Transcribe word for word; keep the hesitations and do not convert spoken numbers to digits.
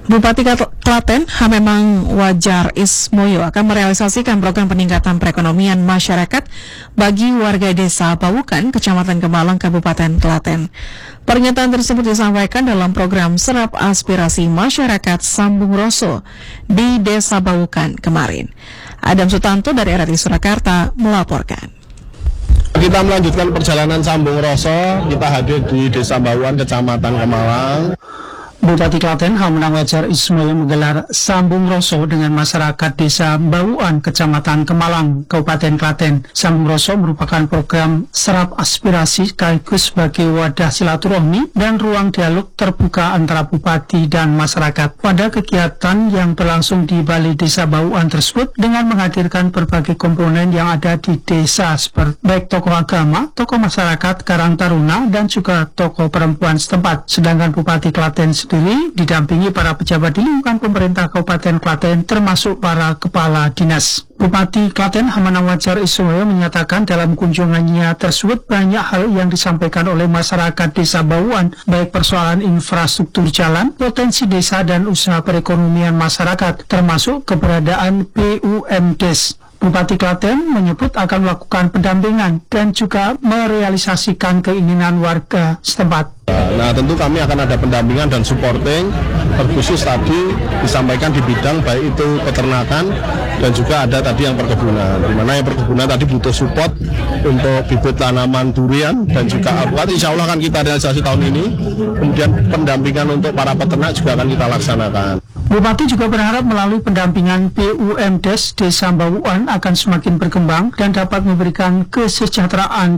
Bupati Klaten, Hamemang Wajar Ismoyo akan merealisasikan program peningkatan perekonomian masyarakat bagi warga desa Bawukan, Kecamatan Kemalang, Kabupaten Klaten. Pernyataan tersebut disampaikan dalam program Serap Aspirasi Masyarakat Sambung Roso di Desa Bawukan kemarin. Adam Sutanto dari R R I Surakarta melaporkan. Kita melanjutkan perjalanan Sambung Roso, kita hadir di Desa Bawukan, Kecamatan Kemalang. Bupati Klaten, Hamemang Wajar Ismoyo menggelar Sambung Roso dengan masyarakat Desa Bawukan, Kecamatan Kemalang, Kabupaten Klaten. Sambung Roso merupakan program serap aspirasi sekaligus sebagai wadah silaturahmi dan ruang dialog terbuka antara bupati dan masyarakat. Pada kegiatan yang berlangsung di Balai Desa Bawukan tersebut dengan menghadirkan berbagai komponen yang ada di desa seperti baik tokoh agama, tokoh masyarakat, Karang Taruna, dan juga tokoh perempuan setempat. Sedangkan Bupati Klaten sendiri didampingi para pejabat di lingkungan pemerintah Kabupaten Klaten termasuk para kepala dinas. Bupati Klaten, Hamemang Wajar Ismoyo menyatakan dalam kunjungannya tersebut banyak hal yang disampaikan oleh masyarakat Desa Bawukan, baik persoalan infrastruktur jalan, potensi desa dan usaha perekonomian masyarakat, termasuk keberadaan B U M D E S. Bupati Klaten menyebut akan melakukan pendampingan dan juga merealisasikan keinginan warga setempat. Nah, tentu kami akan ada pendampingan dan supporting, terkhusus tadi disampaikan di bidang baik itu peternakan dan juga ada tadi yang perkebunan. Di mana yang perkebunan tadi butuh support untuk bibit tanaman durian dan juga alpukat. Insya Allah akan kita realisasi tahun ini. Kemudian pendampingan untuk para peternak juga akan kita laksanakan. Bupati juga berharap melalui pendampingan B U M D E S Desa Bawukan akan semakin berkembang dan dapat memberikan kesejahteraan